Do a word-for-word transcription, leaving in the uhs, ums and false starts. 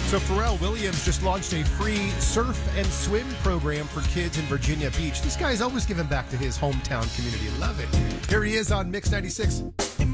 So Pharrell Williams just launched a free surf and swim program for kids in Virginia Beach. This guy's always giving back to his hometown community. Love it. Here he is on Mix ninety-six.